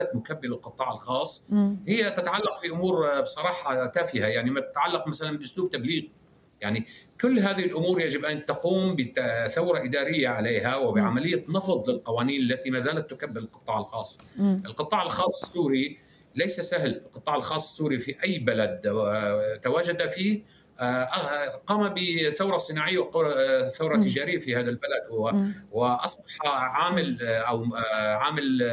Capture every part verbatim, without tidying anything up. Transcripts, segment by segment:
مكبل القطاع الخاص هي تتعلق في امور بصراحه تافهه، يعني ما تتعلق مثلا باسلوب تبليغ. يعني كل هذه الامور يجب ان تقوم بثوره اداريه عليها وبعمليه نفض للقوانين التي ما زالت تكبل القطاع الخاص. القطاع الخاص السوري ليس سهل، القطاع الخاص السوري في اي بلد تواجد فيه قام بثوره صناعيه وثوره تجاريه في هذا البلد، واصبح عامل او عامل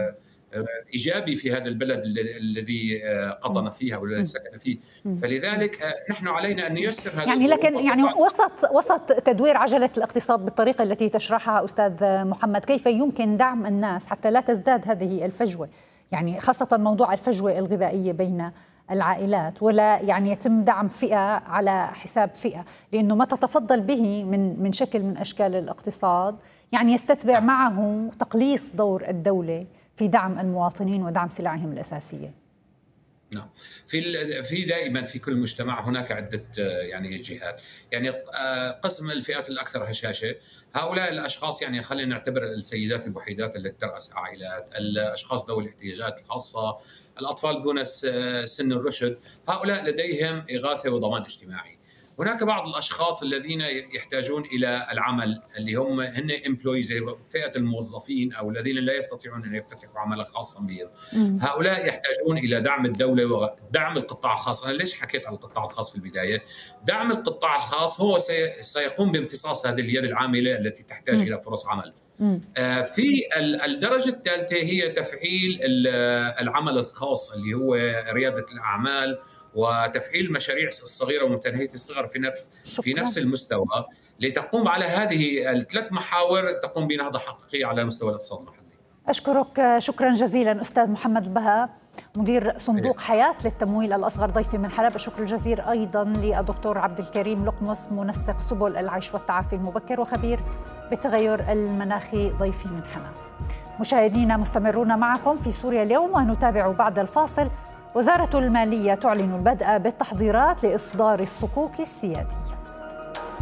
ايجابي في هذا البلد الذي قطن فيه او الذي سكن فيه. فلذلك نحن علينا ان نيسر هذا يعني لكن يعني وسط وسط تدوير عجله الاقتصاد بالطريقه التي تشرحها استاذ محمد، كيف يمكن دعم الناس حتى لا تزداد هذه الفجوه؟ يعني خاصه موضوع الفجوه الغذائيه بين العائلات، ولا يعني يتم دعم فئة على حساب فئة، لأنه ما تتفضل به من من شكل من أشكال الاقتصاد يعني يستتبع معه تقليص دور الدولة في دعم المواطنين ودعم سلعهم الأساسية. نعم، في في دائما في كل مجتمع هناك عده يعني جهات، يعني قسم الفئات الاكثر هشاشه، هؤلاء الاشخاص يعني خلينا نعتبر السيدات الوحيدات التي ترأس عائلات، الاشخاص ذوي الاحتياجات الخاصه، الاطفال دون سن الرشد، هؤلاء لديهم اغاثه وضمان اجتماعي. هناك بعض الاشخاص الذين يحتاجون الى العمل اللي هم هن امبلويز، فئه الموظفين او الذين لا يستطيعون ان يفتتحوا عملا خاصا بهم. هؤلاء يحتاجون الى دعم الدوله ودعم القطاع الخاص. انا ليش حكيت على القطاع الخاص في البدايه؟ دعم القطاع الخاص هو سيقوم بامتصاص هذه اليد العامله التي تحتاج الى فرص عمل. في الدرجه الثالثه هي تفعيل العمل الخاص اللي هو رياده الاعمال وتفعيل المشاريع الصغيره ومتناهيه الصغر في نفس شكرا. في نفس المستوى، لتقوم على هذه الثلاث محاور تقوم بنهضه حقيقيه على مستوى الاقتصاد المحلي. أشكرك شكرا جزيلا أستاذ محمد البهاء، مدير صندوق حياة للتمويل الأصغر، ضيفي من حلب. الشكر الجزيل أيضا للدكتور عبد الكريم لقمص، منسق سبل العيش والتعافي المبكر وخبير بالتغير المناخي، ضيفي من حماة. مشاهدينا مستمرون معكم في سوريا اليوم، ونتابع بعد الفاصل. وزارة المالية تعلن البدء بالتحضيرات لإصدار الصكوك السيادية.